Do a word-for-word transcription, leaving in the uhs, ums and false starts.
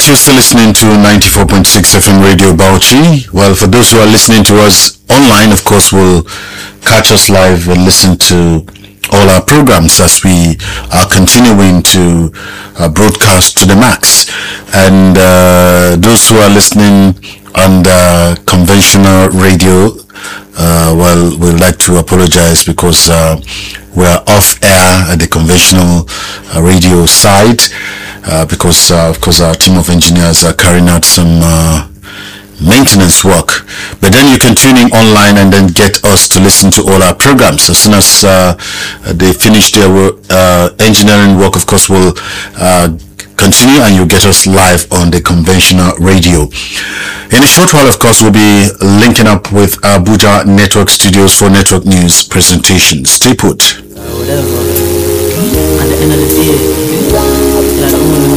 You're still listening to ninety-four point six F M Radio Bauchi. Well, for those who are listening to us online, of course, will catch us live and listen to all our programs as we are continuing to uh, broadcast to the max. And uh, those who are listening on the conventional radio, uh, well, we'd like to apologize because uh, we're off air at the conventional uh, radio side. Uh, because uh, of course our team of engineers are carrying out some uh, maintenance work, but then you can tune in online and then get us to listen to all our programs as soon as uh, they finish their work, uh, engineering work. Of course, will uh, continue and you'll get us live on the conventional radio. In a short while, of course, we'll be linking up with Abuja Network Studios for network news presentation. Stay put. Whatever. At the end of the day, like,